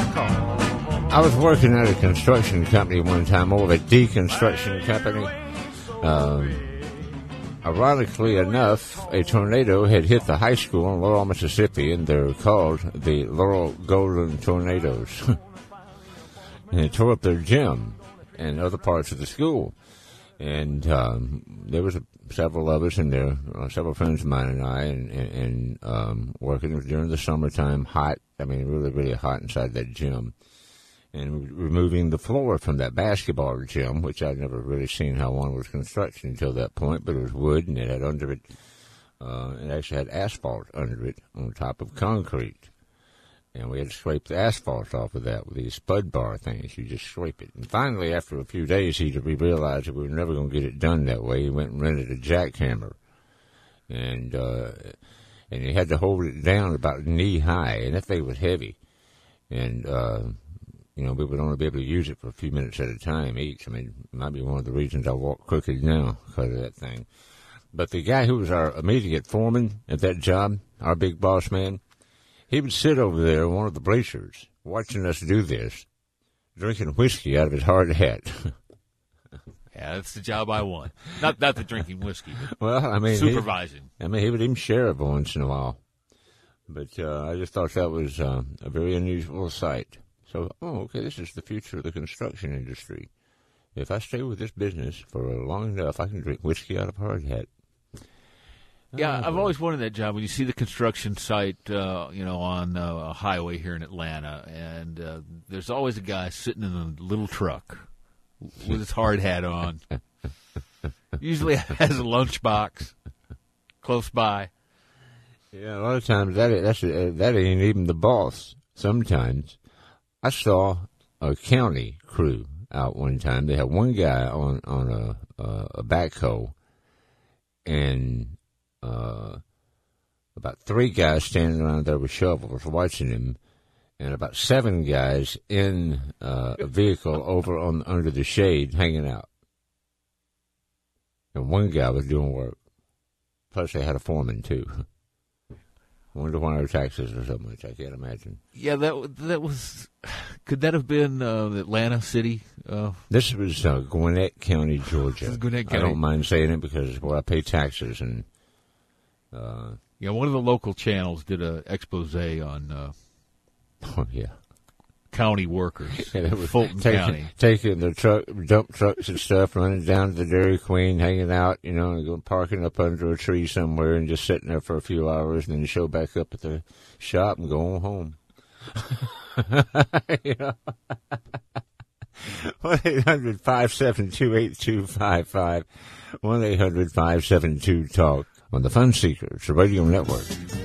I was working at a construction company one time, more of a deconstruction company. Ironically enough, a tornado had hit the high school in Laurel, Mississippi, and they're called the Laurel Golden Tornadoes. And it tore up their gym and other parts of the school. And there was several of us in there, several friends of mine and I, and working. It was during the summertime, hot. I mean, really, really hot inside that gym. And removing the floor from that basketball gym, which I'd never really seen how one was constructed until that point, but it was wood, and it had under it, it actually had asphalt under it on top of concrete. And we had to scrape the asphalt off of that with these spud bar things. You just scrape it. And finally, after a few days, we realized that we were never going to get it done that way. He went and rented a jackhammer. And he had to hold it down about knee high, and that thing was heavy. And, we would only be able to use it for a few minutes at a time each. I mean, it might be one of the reasons I walk crooked now because of that thing. But the guy who was our immediate foreman at that job, our big boss man, he would sit over there on one of the bleachers watching us do this, drinking whiskey out of his hard hat. Yeah, that's the job I want. Not the drinking whiskey, but well, I mean, supervising. He would even share it once in a while. But I just thought that was a very unusual sight. So, okay, this is the future of the construction industry. If I stay with this business for long enough, I can drink whiskey out of a hard hat. Yeah, I've always wanted that job. When you see the construction site, on a highway here in Atlanta, and there's always a guy sitting in a little truck with his hard hat on. Usually has a lunchbox close by. Yeah, a lot of times that ain't even the boss. Sometimes I saw a county crew out one time. They had one guy on a backhoe, and about 3 guys standing around there with shovels watching him, and about 7 guys in a vehicle over under the shade hanging out. And 1 guy was doing work. Plus they had a foreman too. I wonder why our taxes are so much. I can't imagine. Yeah, that was. Could that have been Atlanta City? This was Gwinnett County, Georgia. Gwinnett County. I don't mind saying it because it's where I pay taxes. And one of the local channels did an expose on. County workers in Fulton County. Taking their dump trucks and stuff, running down to the Dairy Queen, hanging out, and parking up under a tree somewhere and just sitting there for a few hours and then show back up at the shop and going home. 1-800-572-8255. 1-800-572-TALK on the Fun Seekers Radio Network.